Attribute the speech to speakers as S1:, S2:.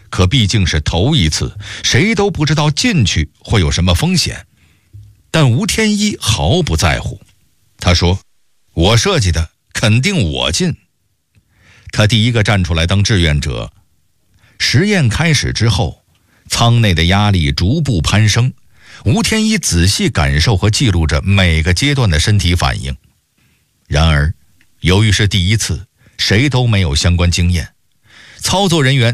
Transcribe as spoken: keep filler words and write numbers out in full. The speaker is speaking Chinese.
S1: 可毕竟是头一次，谁都不知道进去会有什么风险。但吴天一毫不在乎，他说：“我设计的，肯定我进。”他第一个站出来当志愿者。实验开始之后，舱内的压力逐步攀升，吴天一仔细感受和记录着每个阶段的身体反应。然而，由于是第一次，谁都没有相关经验，操作人员